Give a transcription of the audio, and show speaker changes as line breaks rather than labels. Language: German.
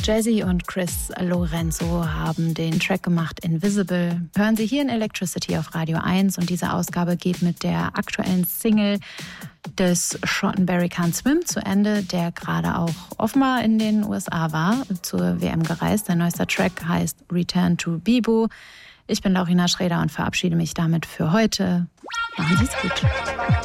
Jazzy und Chris Lorenzo haben den Track gemacht Invisible. Hören Sie hier in Electricity auf Radio 1 und diese Ausgabe geht mit der aktuellen Single des Schotten Barry Can't Swim zu Ende, der gerade auch offenbar in den USA war, zur WM gereist. Sein neuester Track heißt Return to Bibo. Ich bin Laurina Schrader und verabschiede mich damit für heute. Machen Sie es gut.